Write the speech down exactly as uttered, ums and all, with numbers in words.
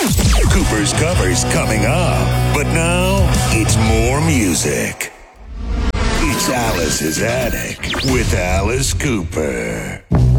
Cooper's Covers coming up, but now it's more music. It's Alice's Attic with Alice Cooper.